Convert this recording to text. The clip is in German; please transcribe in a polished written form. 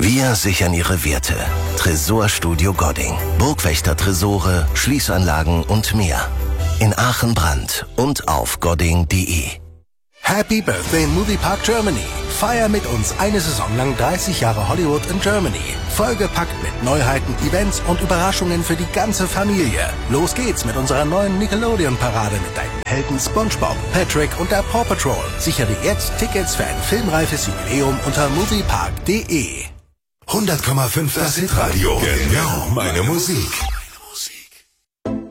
Wir sichern Ihre Werte. Tresorstudio Godding. Burgwächter-Tresore, Schließanlagen und mehr. In Aachen-Brandt und auf godding.de. Happy Birthday Moviepark Germany. Feier mit uns eine Saison lang 30 Jahre Hollywood in Germany. Vollgepackt mit Neuheiten, Events und Überraschungen für die ganze Familie. Los geht's mit unserer neuen Nickelodeon-Parade mit deinen Helden SpongeBob, Patrick und der Paw Patrol. Sichere dir jetzt Tickets für ein filmreifes Jubiläum unter moviepark.de. 100,5 das Hitradio. Genau meine Musik.